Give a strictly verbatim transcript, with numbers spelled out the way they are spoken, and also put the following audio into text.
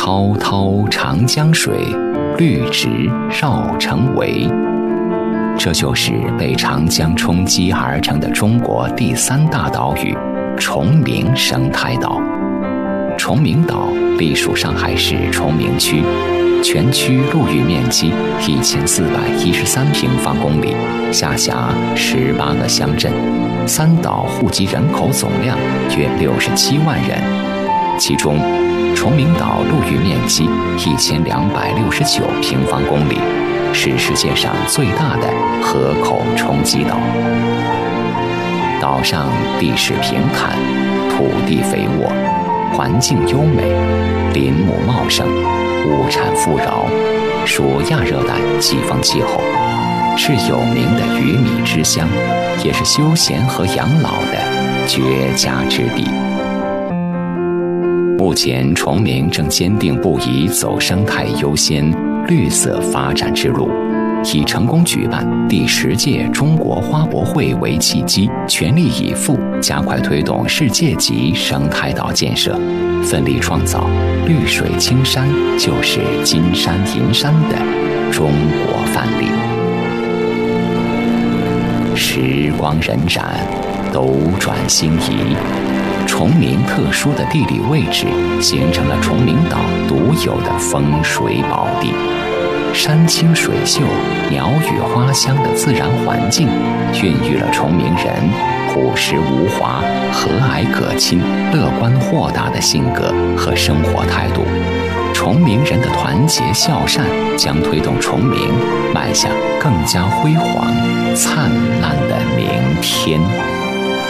滔滔长江水，绿植绕城围。这就是被长江冲击而成的中国第三大岛屿——崇明生态岛。崇明岛隶属上海市崇明区，全区陆域面积一千四百一十三平方公里，下辖十八个乡镇，三岛户籍人口总量约六十七万人。其中，崇明岛陆域面积一千两百六十九平方公里，是世界上最大的河口冲积岛。岛上地势平坦，土地肥沃，环境优美，林木茂盛，物产富饶，属亚热带季风气候，是有名的鱼米之乡，也是休闲和养老的绝佳之地。目前，崇明正坚定不移走生态优先、绿色发展之路，以成功举办第十届中国花博会为契机，全力以赴加快推动世界级生态岛建设，奋力创造绿水青山就是金山银山的中国范例。时光荏苒，斗转星移，崇明特殊的地理位置形成了崇明岛独有的风水宝地。山清水秀、鸟语花香的自然环境，孕育了崇明人朴实无华、和蔼可亲、乐观豁达的性格和生活态度。崇明人的团结孝善，将推动崇明迈向更加辉煌、灿烂的明天。